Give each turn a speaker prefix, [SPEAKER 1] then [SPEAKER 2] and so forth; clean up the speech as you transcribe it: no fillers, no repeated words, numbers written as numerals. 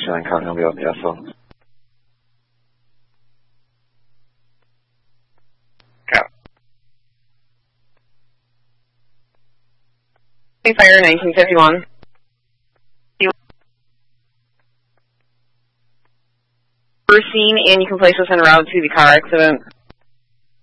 [SPEAKER 1] 9 Continental Biasso.
[SPEAKER 2] Fire 1951. We're seen, and you can place us en route to the car accident.